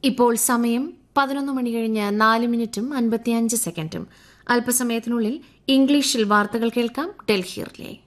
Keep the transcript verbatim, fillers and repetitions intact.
ഇപ്പോൾ സമയം പതിനൊന്ന് മണി കഴിഞ്ഞ് നാല് മിനിറ്റും അൻപത്തിയഞ്ച് സെക്കൻഡും. അല്പസമയത്തിനുള്ളിൽ ഇംഗ്ലീഷിൽ വാർത്തകൾ കേൾക്കാം. ഡൽഹി റിലേ.